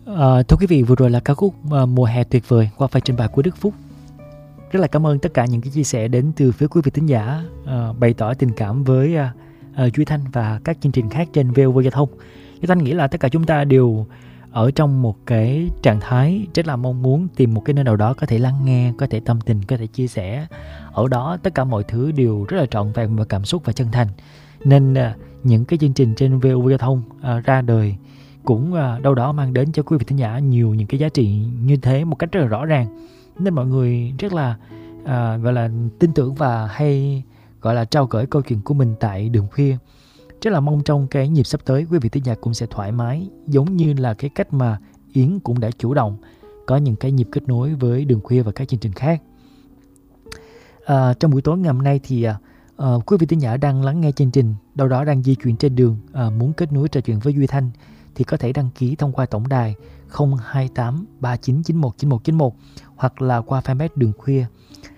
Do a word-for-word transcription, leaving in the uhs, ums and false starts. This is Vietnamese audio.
Ờ, thưa quý vị, vừa rồi là ca khúc ờ, Mùa hè tuyệt vời qua phần trình bày của Đức Phúc. Rất là cảm ơn tất cả những cái chia sẻ đến từ phía quý vị thính giả ờ, bày tỏ tình cảm với uh, uh, Duy Thanh và các chương trình khác trên vê o vê Giao thông. Duy Thanh nghĩ là tất cả chúng ta đều ở trong một cái trạng thái rất là mong muốn tìm một cái nơi nào đó có thể lắng nghe, có thể tâm tình, có thể chia sẻ. Ở đó tất cả mọi thứ đều rất là trọn vẹn và cảm xúc và chân thành. Nên uh, những cái chương trình trên vê o vê Giao thông uh, ra đời cũng uh, đâu đó mang đến cho quý vị thính giả nhiều những cái giá trị như thế một cách rất là rõ ràng, nên mọi người rất là uh, gọi là tin tưởng và hay gọi là trao gửi câu chuyện của mình tại Đường Khuya. Rất là mong trong cái nhịp sắp tới quý vị thính giả cũng sẽ thoải mái, giống như là cái cách mà Yến cũng đã chủ động có những cái nhịp kết nối với Đường Khuya và các chương trình khác. Uh, trong buổi tối ngày hôm nay thì uh, uh, quý vị thính giả đang lắng nghe chương trình, đâu đó đang di chuyển trên đường, uh, muốn kết nối trò chuyện với Duy Thanh thì có thể đăng ký thông qua tổng đài không hai tám ba chín chín một chín một chín một hoặc là qua fanpage Đường Khuya.